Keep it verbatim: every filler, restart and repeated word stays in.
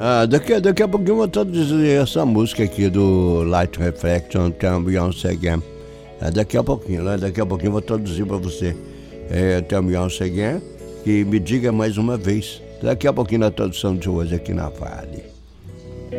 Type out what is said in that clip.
Ah, daqui, daqui a pouquinho eu vou traduzir essa música aqui do Light Reflection, Tell Me Once Again. É, daqui a pouquinho, né? Daqui a pouquinho eu vou traduzir para você. É, Tell Me Once Again, que me diga mais uma vez. Daqui a pouquinho na tradução de hoje aqui na Vale.